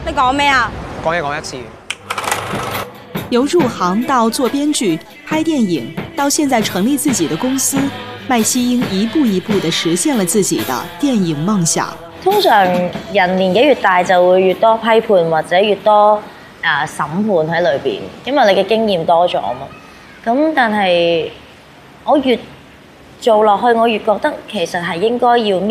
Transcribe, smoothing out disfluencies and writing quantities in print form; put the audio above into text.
你講咩啊？ 講嘢講一次。 由入行到做編劇、拍電影，到現在成立自己的公司，麥希英一步一步地實現了自己的電影夢想。 通常人年紀越大就會越多批判或者越多審判喺裏邊，因為你嘅經驗多咗嘛。咁但係我越做落去，我越覺得其實係應該要搣